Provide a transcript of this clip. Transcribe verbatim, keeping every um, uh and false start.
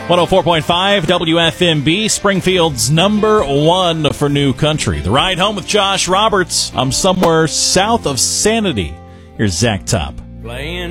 one oh four point five W F M B, Springfield's number one for new country. The Ride Home with Josh Roberts. I'm somewhere south of Sanity. Here's Zach Top. Playing